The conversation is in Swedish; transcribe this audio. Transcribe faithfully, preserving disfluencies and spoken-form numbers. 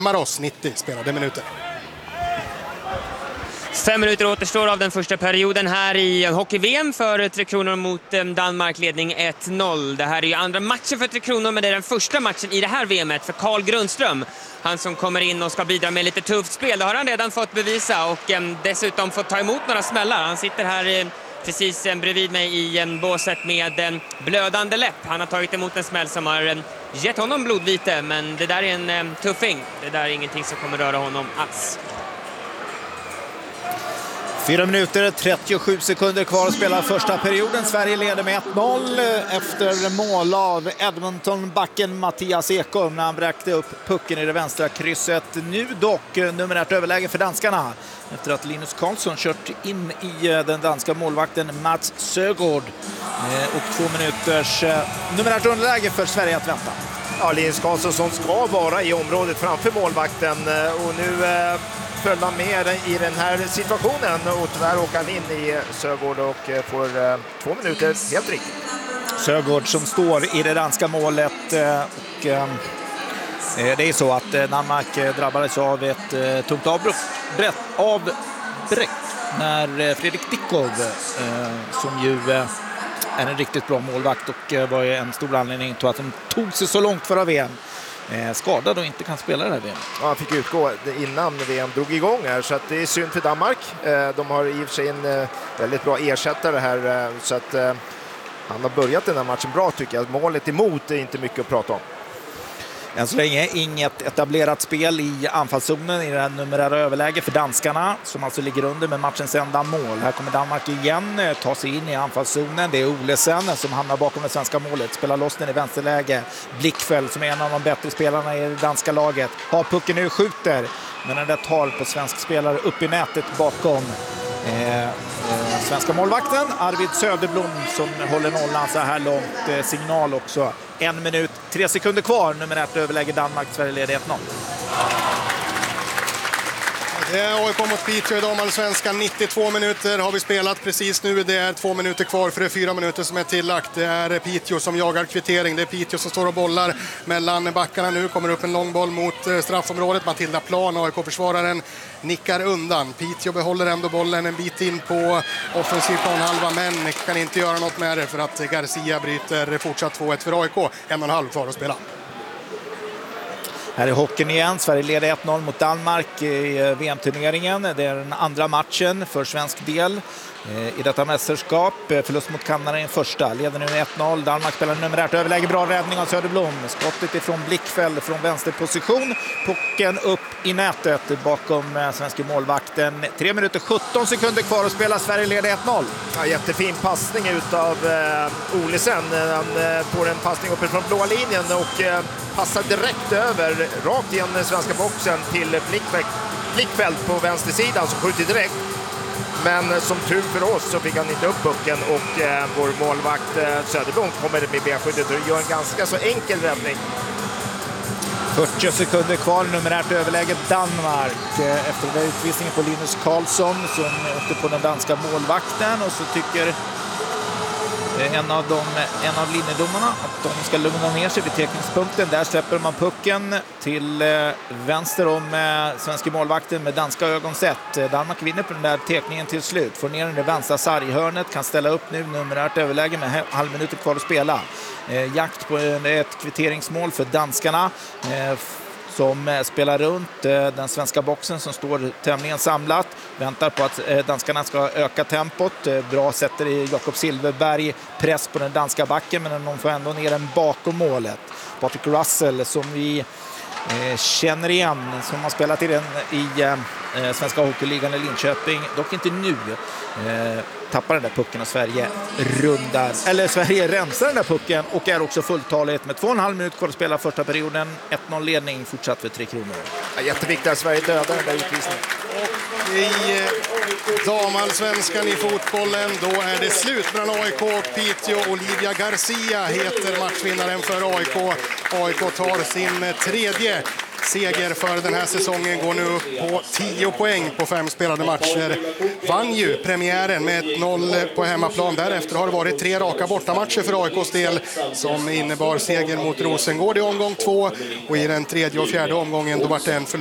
Maros, nittio spelade minuter. Fem minuter återstår av den första perioden här i hockey-V M för Tre Kronor mot Danmark, ledning ett noll. Det här är ju andra matchen för Tre Kronor, men det är den första matchen i det här V M-et för Carl Grundström. Han som kommer in och ska bidra med lite tufft spel, det har han redan fått bevisa och eh, dessutom fått ta emot några smällar. Han sitter här eh, precis eh, bredvid mig i eh, båset med en eh, blödande läpp. Han har tagit emot en smäll som har eh, gett honom blodvite, men det där är en eh, tuffing. Det där är ingenting som kommer röra honom alls. Fyra minuter, trettiosju sekunder kvar att spela första perioden. Sverige leder med ett noll efter mål av Edmonton-backen Mattias Ekholm när han bräckte upp pucken i det vänstra krysset. Nu dock numerärt överläge för danskarna efter att Linus Karlsson kört in i den danska målvakten Mats Sögaard. Och två minuters numerärt underläge för Sverige att vänta. Ja, Linus Karlsson som ska vara i området framför målvakten och nu eh, följde han med i den här situationen och tyvärr åker han in i Sögaard och eh, får eh, två minuter helt riktigt. Sögaard som står i det danska målet eh, och eh, det är så att eh, Danmark eh, drabbades av ett eh, tungt avbräck av när eh, Fredrik Dickov eh, som ju eh, är en riktigt bra målvakt och eh, var en stor anledning till att de tog sig så långt förra V M. Eh, skadad och inte kan spela det här V M. Ja, han fick utgå innan V M drog igång här, så att det är synd för Danmark. Eh, de har i och för sig en eh, väldigt bra ersättare här, eh, så att eh, han har börjat den här matchen bra tycker jag. Målet emot är inte mycket att prata om. Än så länge inget etablerat spel i anfallszonen i det här numerära överläge för danskarna som alltså ligger under med matchens enda mål. Här kommer Danmark igen ta sig in i anfallszonen. Det är Olesen som hamnar bakom det svenska målet. Spelar loss den i vänsterläge. Blickfält som är en av de bättre spelarna i det danska laget. Har pucken nu, skjuter. Men den där tar på svensk spelare upp i nätet bakom eh, eh, svenska målvakten. Arvid Söderblom som håller nollan så här långt. Eh, signal också. En minut, tre sekunder kvar. Numerärt överläge Danmark, Sverige leder ett noll. Det är A I K mot Piteå i damallsvenskan. nittiotvå minuter har vi spelat precis nu. Det är två minuter kvar för det är fyra minuter som är tillagt. Det är Piteå som jagar kvittering. Det är Piteå som står och bollar mellan backarna nu. Kommer upp en lång boll mot straffområdet. Matilda Plan, A I K-försvararen, nickar undan. Piteå behåller ändå bollen en bit in på offensiv planhalva, men kan inte göra något med det för att Garcia bryter fortsatt två ett för A I K. En och en halv kvar att spela. Här är hockeyn igen. Sverige leder ett noll mot Danmark i V M-turneringen. Det är den andra matchen för svensk del i detta mästerskap. Förlust mot Kanada i den första. Leder nu ett noll. Danmark spelar numerärt överläge. Bra räddning av Söderblom. Skottet ifrån Blickfält från vänsterposition. Pucken upp i nätet bakom svenska målvakten. tre minuter sjutton sekunder kvar att spela. Sverige leder ett noll. Ja, jättefin passning utav eh, Olesen. Han eh, får en passning uppifrån blåa linjen och eh, passar direkt över rakt igen den svenska boxen till Blickfält, Blickfält på vänstersidan som skjuter direkt. Men som tur för oss så fick han inte upp pucken och eh, vår målvakt eh, Söderblom kommer med benskyddet och gör en ganska så enkel räddning. fyrtio sekunder kvar, numerärt överläge Danmark efter den utvisningen på Linus Karlsson som åkte på den danska målvakten och så tycker en av, dem, en av linjedomarna att de ska lugna ner sig vid teckningspunkten. Där släpper man pucken till vänster om svenska målvakten med danska ögon sett. Danmark vinner på den där teckningen till slut. Får ner den i vänstra sarghörnet, kan ställa upp nu numerärt överläge med halv minuter kvar att spela. Jakt på ett kvitteringsmål för danskarna som spelar runt den svenska boxen som står tämligen samlat. Väntar på att danskarna ska öka tempot. Bra sätter i Jakob Silverberg press på den danska backen, men de får ändå ner den bakom målet. Patrick Russell som vi känner igen, som har spelat i den i eh, svenska hockeyligan i Linköping, dock inte nu. Eh, tappar den där pucken och Sverige rundar, eller Sverige rensar den där pucken och är också fulltaligt med två och en halv minut kvar att spela första perioden. ett noll ledning fortsatt för Tre Kronor. Ja, jätteviktigt att Sverige dödar den där utvisningen. I damallsvenskan i fotbollen, då är det slut mellan A I K och Piteå. Olivia Garcia heter matchvinnaren för A I K. A I K tar sin tredje seger för den här säsongen, går nu upp på tio poäng på fem spelade matcher. Vann ju premiären med ett noll på hemmaplan. Därefter har det varit tre raka bortamatcher för A I K:s del som innebar seger mot Rosengård i omgång två, och i den tredje och fjärde omgången då var det en förlust